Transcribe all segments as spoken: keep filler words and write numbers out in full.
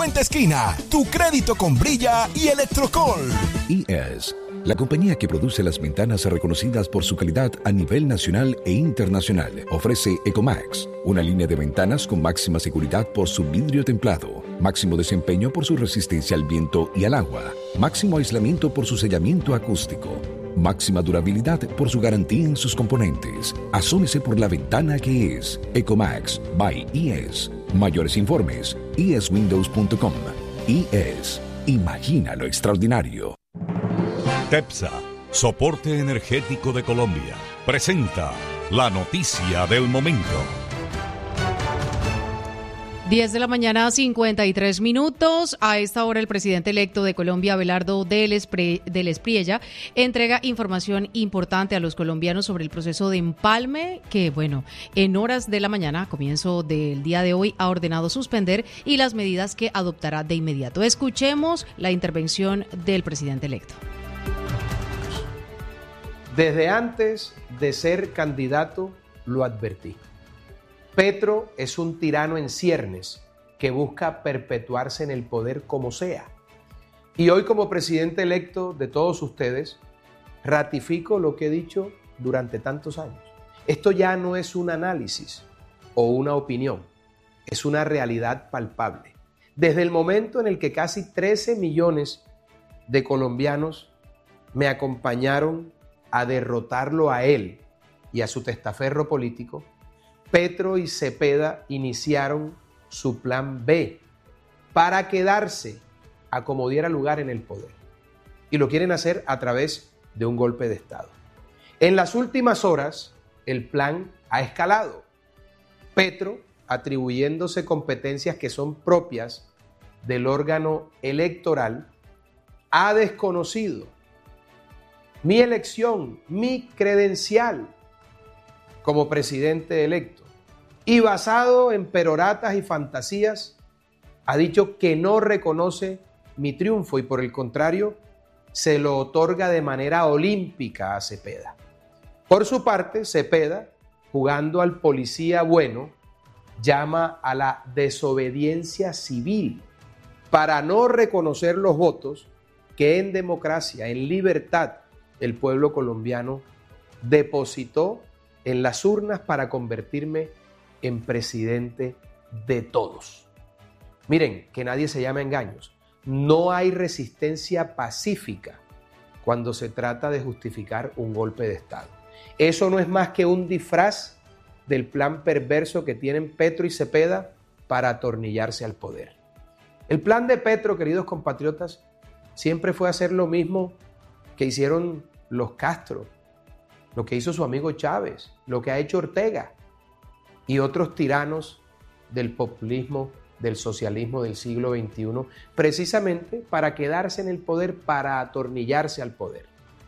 Puente Esquina, tu crédito con Brilla y Electrocol. I E S, la compañía que produce las ventanas reconocidas por su calidad a nivel nacional e internacional, ofrece Ecomax, una línea de ventanas con máxima seguridad por su vidrio templado, máximo desempeño por su resistencia al viento y al agua, máximo aislamiento por su sellamiento acústico, máxima durabilidad por su garantía en sus componentes. Asómese por la ventana que es Ecomax by I E S. Mayores informes, i e s windows punto com. I E S. Imagina lo extraordinario. TEPSA, Soporte Energético de Colombia, presenta la noticia del momento. diez de la mañana, cincuenta y tres minutos. A esta hora el presidente electo de Colombia, Abelardo del Espriella, entrega información importante a los colombianos sobre el proceso de empalme que, bueno, en horas de la mañana, a comienzo del día de hoy, ha ordenado suspender y las medidas que adoptará de inmediato. Escuchemos la intervención del presidente electo. Desde antes de ser candidato, lo advertí. Petro es un tirano en ciernes que busca perpetuarse en el poder como sea. Y hoy, como presidente electo de todos ustedes, ratifico lo que he dicho durante tantos años. Esto ya no es un análisis o una opinión, es una realidad palpable. Desde el momento en el que casi trece millones de colombianos me acompañaron a derrotarlo a él y a su testaferro político, Petro y Cepeda iniciaron su plan B para quedarse a como diera lugar en el poder. Y lo quieren hacer a través de un golpe de Estado. En las últimas horas, el plan ha escalado. Petro, atribuyéndose competencias que son propias del órgano electoral, ha desconocido mi elección, mi credencial como presidente electo, y basado en peroratas y fantasías, ha dicho que no reconoce mi triunfo y por el contrario, se lo otorga de manera olímpica a Cepeda. Por su parte, Cepeda, jugando al policía bueno, llama a la desobediencia civil para no reconocer los votos que en democracia, en libertad, el pueblo colombiano depositó en las urnas para convertirme en presidente de todos. Miren, que nadie se llame a engaños. No hay resistencia pacífica cuando se trata de justificar un golpe de Estado. Eso no es más que un disfraz del plan perverso que tienen Petro y Cepeda para atornillarse al poder. El plan de Petro, queridos compatriotas, siempre fue hacer lo mismo que hicieron los Castro, lo que hizo su amigo Chávez, lo que ha hecho Ortega y otros tiranos del populismo, del socialismo del siglo veintiuno, precisamente para quedarse en el poder, para atornillarse al poder.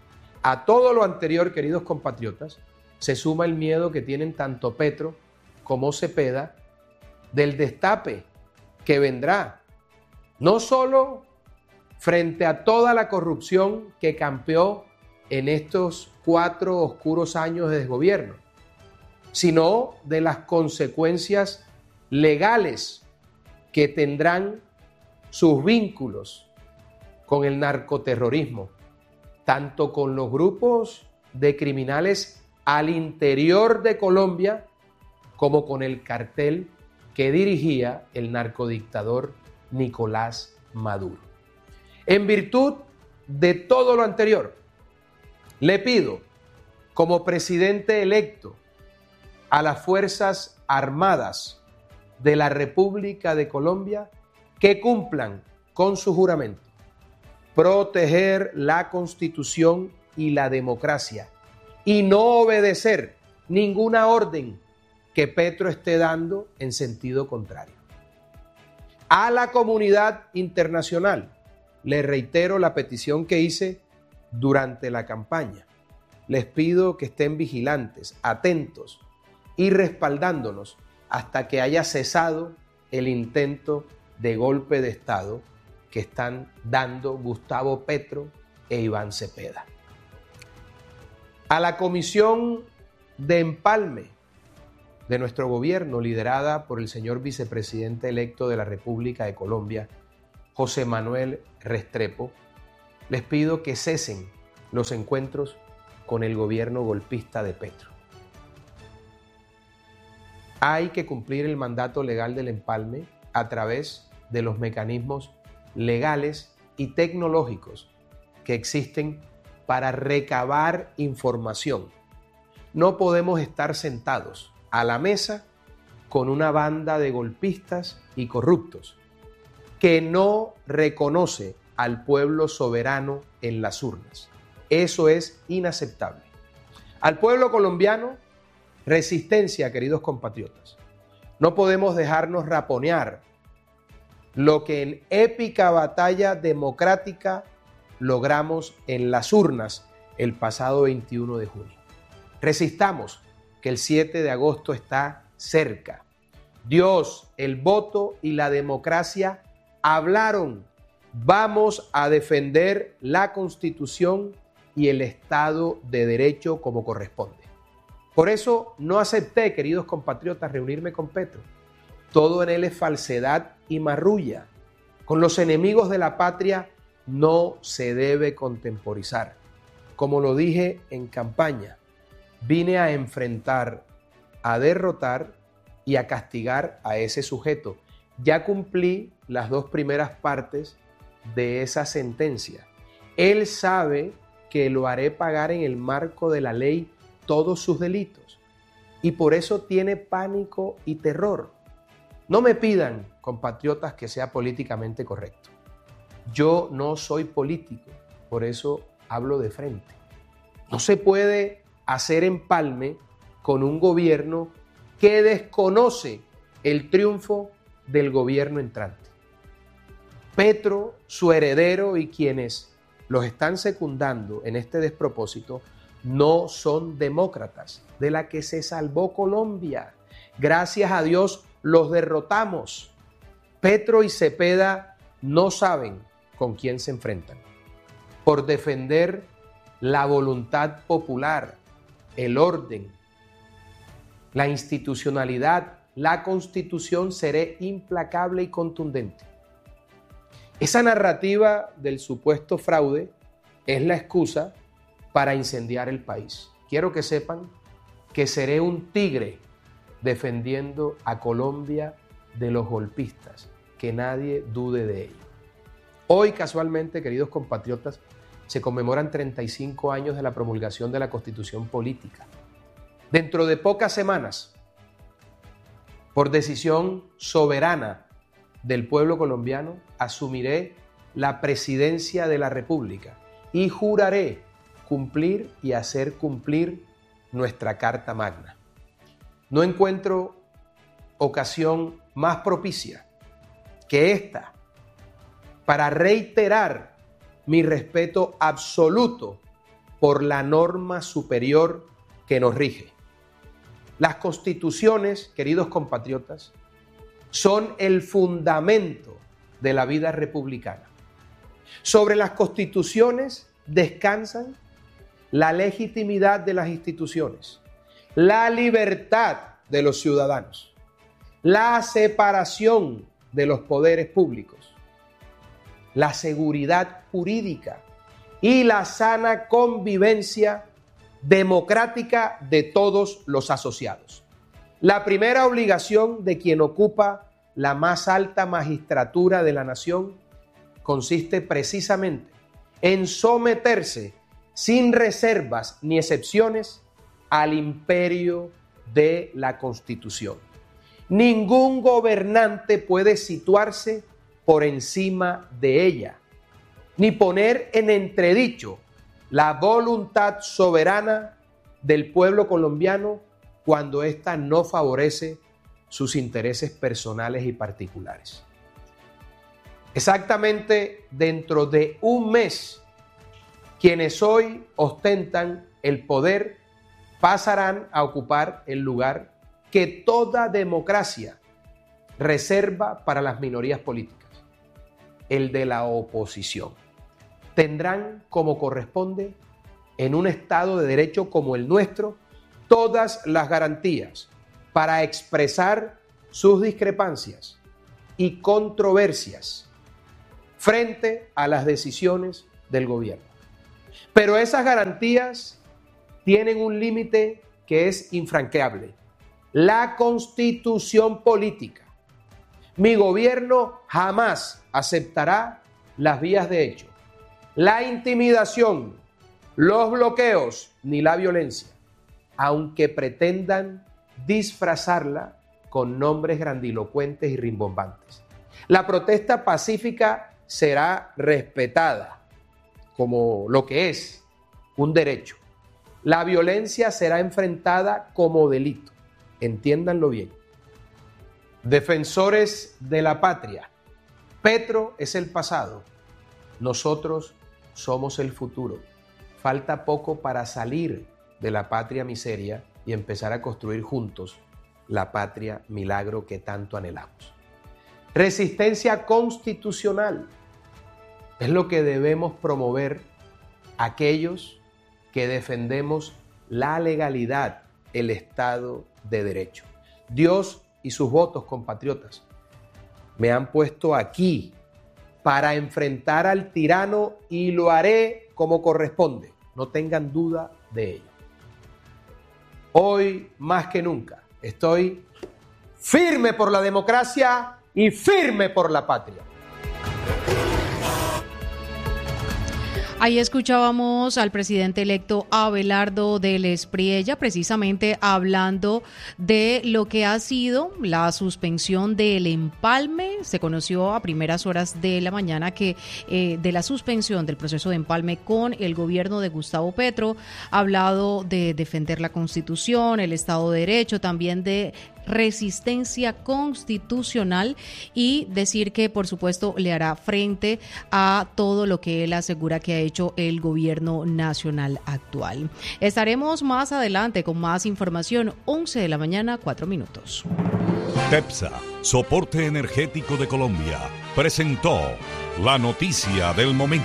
A todo lo anterior, queridos compatriotas, se suma el miedo que tienen tanto Petro como Cepeda del destape que vendrá, no solo frente a toda la corrupción que campeó en estos cuatro oscuros años de desgobierno, sino de las consecuencias legales que tendrán sus vínculos con el narcoterrorismo, tanto con los grupos de criminales al interior de Colombia como con el cartel que dirigía el narcodictador Nicolás Maduro. En virtud de todo lo anterior, le pido, como presidente electo, a las Fuerzas Armadas de la República de Colombia que cumplan con su juramento, proteger la Constitución y la democracia y no obedecer ninguna orden que Petro esté dando en sentido contrario. A la comunidad internacional le reitero la petición que hice durante la campaña. Les pido que estén vigilantes, atentos y respaldándonos hasta que haya cesado el intento de golpe de Estado que están dando Gustavo Petro e Iván Cepeda. A la comisión de empalme de nuestro gobierno, liderada por el señor vicepresidente electo de la República de Colombia, José Manuel Restrepo, les pido que cesen los encuentros con el gobierno golpista de Petro. Hay que cumplir el mandato legal del empalme a través de los mecanismos legales y tecnológicos que existen para recabar información. No podemos estar sentados a la mesa con una banda de golpistas y corruptos que no reconoce al pueblo soberano en las urnas. Eso es inaceptable. Al pueblo colombiano, resistencia, queridos compatriotas. No podemos dejarnos raponear lo que en épica batalla democrática logramos en las urnas el pasado veintiuno de junio. Resistamos, que el siete de agosto está cerca. Dios, el voto y la democracia hablaron. Vamos a defender la Constitución y el Estado de Derecho como corresponde. Por eso no acepté, queridos compatriotas, reunirme con Petro. Todo en él es falsedad y marrulla. Con los enemigos de la patria no se debe contemporizar. Como lo dije en campaña, vine a enfrentar, a derrotar y a castigar a ese sujeto. Ya cumplí las dos primeras partes de esa sentencia. Él sabe que lo haré pagar en el marco de la ley todos sus delitos y por eso tiene pánico y terror. No me pidan, compatriotas, que sea políticamente correcto. Yo no soy político, por eso hablo de frente. No se puede hacer empalme con un gobierno que desconoce el triunfo del gobierno entrante. Petro, su heredero y quienes los están secundando en este despropósito no son demócratas, de la que se salvó Colombia. Gracias a Dios los derrotamos. Petro y Cepeda no saben con quién se enfrentan. Por defender la voluntad popular, el orden, la institucionalidad, la Constitución, seré implacable y contundente. Esa narrativa del supuesto fraude es la excusa para incendiar el país. Quiero que sepan que seré un tigre defendiendo a Colombia de los golpistas, que nadie dude de ello. Hoy, casualmente, queridos compatriotas, se conmemoran treinta y cinco años de la promulgación de la Constitución Política. Dentro de pocas semanas, por decisión soberana del pueblo colombiano, asumiré la presidencia de la República y juraré cumplir y hacer cumplir nuestra Carta Magna. No encuentro ocasión más propicia que esta para reiterar mi respeto absoluto por la norma superior que nos rige. Las constituciones, queridos compatriotas, son el fundamento de la vida republicana. Sobre las constituciones descansan la legitimidad de las instituciones, la libertad de los ciudadanos, la separación de los poderes públicos, la seguridad jurídica y la sana convivencia democrática de todos los asociados. La primera obligación de quien ocupa la más alta magistratura de la nación consiste precisamente en someterse sin reservas ni excepciones al imperio de la Constitución. Ningún gobernante puede situarse por encima de ella, ni poner en entredicho la voluntad soberana del pueblo colombiano cuando ésta no favorece sus intereses personales y particulares. Exactamente dentro de un mes, quienes hoy ostentan el poder pasarán a ocupar el lugar que toda democracia reserva para las minorías políticas, el de la oposición. Tendrán, como corresponde, en un Estado de Derecho como el nuestro, todas las garantías para expresar sus discrepancias y controversias frente a las decisiones del gobierno. Pero esas garantías tienen un límite que es infranqueable: la Constitución política. Mi gobierno jamás aceptará las vías de hecho, la intimidación, los bloqueos ni la violencia, aunque pretendan disfrazarla con nombres grandilocuentes y rimbombantes. La protesta pacífica será respetada como lo que es, un derecho. La violencia será enfrentada como delito. Entiéndanlo bien. Defensores de la patria, Petro es el pasado, nosotros somos el futuro. Falta poco para salir de la patria miseria y empezar a construir juntos la patria milagro que tanto anhelamos. Resistencia constitucional es lo que debemos promover aquellos que defendemos la legalidad, el Estado de Derecho. Dios y sus votos, compatriotas, me han puesto aquí para enfrentar al tirano y lo haré como corresponde. No tengan duda de ello. Hoy, más que nunca, estoy firme por la democracia y firme por la patria. Ahí escuchábamos al presidente electo Abelardo del Espriella, precisamente hablando de lo que ha sido la suspensión del empalme. Se conoció a primeras horas de la mañana que eh, de la suspensión del proceso de empalme con el gobierno de Gustavo Petro. Ha hablado de defender la Constitución, el Estado de Derecho, también de resistencia constitucional y decir que, por supuesto, le hará frente a todo lo que él asegura que ha hecho el gobierno nacional actual. Estaremos más adelante con más información. once de la mañana, cuatro minutos. TEPSA, Soporte Energético de Colombia, presentó la noticia del momento.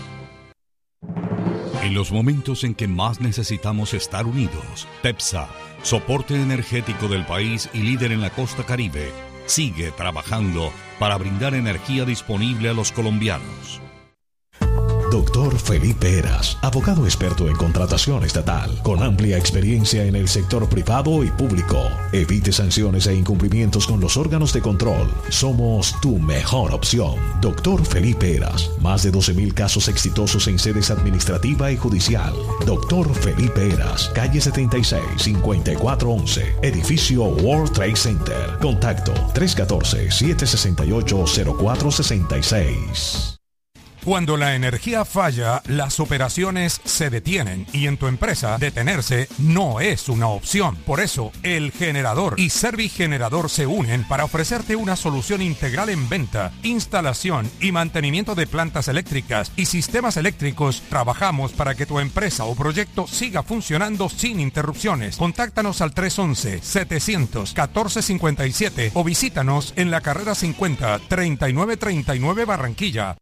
En los momentos en que más necesitamos estar unidos, TEPSA, Soporte Energético del país y líder en la costa Caribe, sigue trabajando para brindar energía disponible a los colombianos. Doctor Felipe Heras, abogado experto en contratación estatal, con amplia experiencia en el sector privado y público. Evite sanciones e incumplimientos con los órganos de control. Somos tu mejor opción. Doctor Felipe Heras, más de doce mil casos exitosos en sedes administrativa y judicial. Doctor Felipe Heras, calle setenta y seis, cincuenta y cuatro once, edificio World Trade Center. Contacto tres uno cuatro, siete seis ocho, cero cuatro seis seis. Cuando la energía falla, las operaciones se detienen y en tu empresa detenerse no es una opción. Por eso, El Generador y Servigenerador se unen para ofrecerte una solución integral en venta, instalación y mantenimiento de plantas eléctricas y sistemas eléctricos. Trabajamos para que tu empresa o proyecto siga funcionando sin interrupciones. Contáctanos al tres once, setecientos, catorce cincuenta y siete o visítanos en la carrera cincuenta, treinta y nueve treinta y nueve Barranquilla.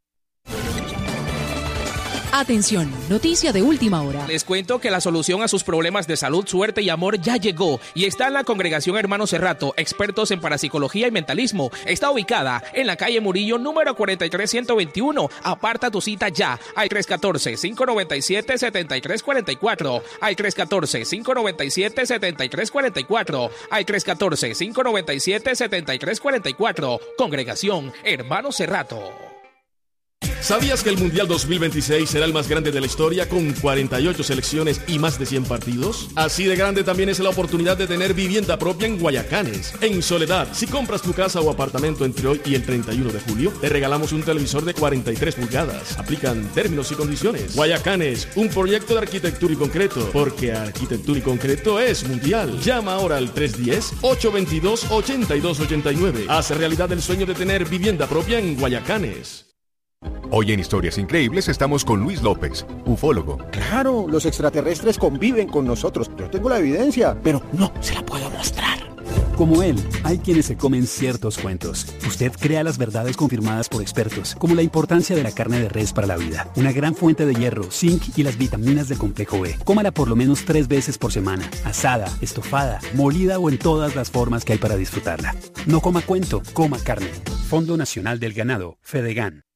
Atención, noticia de última hora. Les cuento que la solución a sus problemas de salud, suerte y amor ya llegó y está en la Congregación Hermano Cerrato, expertos en parapsicología y mentalismo. Está ubicada en la calle Murillo, número cuarenta y tres ciento veintiuno. Aparta tu cita ya al tres uno cuatro, cinco nueve siete, siete tres cuatro cuatro, al tres uno cuatro, cinco nueve siete, siete tres cuatro cuatro, al tres uno cuatro, cinco nueve siete, siete tres cuatro cuatro. Congregación Hermano Cerrato. ¿Sabías que el Mundial dos mil veintiséis será el más grande de la historia con cuarenta y ocho selecciones y más de cien partidos? Así de grande también es la oportunidad de tener vivienda propia en Guayacanes, en Soledad. Si compras tu casa o apartamento entre hoy y el treinta y uno de julio, te regalamos un televisor de cuarenta y tres pulgadas. Aplican términos y condiciones. Guayacanes, un proyecto de arquitectura y concreto, porque arquitectura y concreto es mundial. Llama ahora al tres uno cero, ocho dos dos, ocho dos ocho nueve. Hace realidad el sueño de tener vivienda propia en Guayacanes. Hoy en Historias Increíbles estamos con Luis López, ufólogo. Claro, los extraterrestres conviven con nosotros. Yo tengo la evidencia, pero no se la puedo mostrar. Como él, hay quienes se comen ciertos cuentos. Usted crea las verdades confirmadas por expertos, como la importancia de la carne de res para la vida, una gran fuente de hierro, zinc y las vitaminas del complejo B. Cómala por lo menos tres veces por semana, asada, estofada, molida o en todas las formas que hay para disfrutarla. No coma cuento, coma carne. Fondo Nacional del Ganado, Fedegan.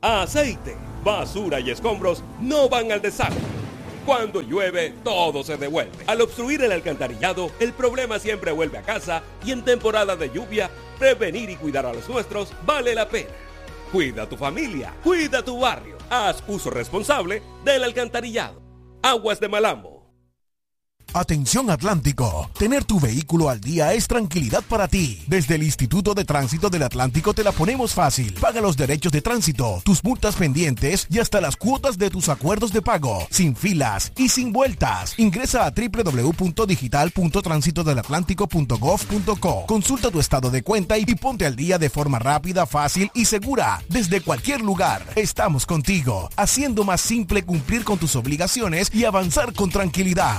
aceite, basura y escombros no van al desagüe. Cuando llueve, todo se devuelve. Al obstruir el alcantarillado, el problema siempre vuelve a casa y en temporada de lluvia, prevenir y cuidar a los nuestros vale la pena. Cuida a tu familia, cuida tu barrio. Haz uso responsable del alcantarillado. Aguas de Malambo. Atención Atlántico, tener tu vehículo al día es tranquilidad para ti. Desde el Instituto de Tránsito del Atlántico te la ponemos fácil. Paga los derechos de tránsito, tus multas pendientes y hasta las cuotas de tus acuerdos de pago, sin filas y sin vueltas. Ingresa a doble u doble u doble u punto digital punto tránsito del atlántico punto gov punto co. Consulta tu estado de cuenta y ponte al día de forma rápida, fácil y segura. Desde cualquier lugar, estamos contigo, haciendo más simple cumplir con tus obligaciones y avanzar con tranquilidad.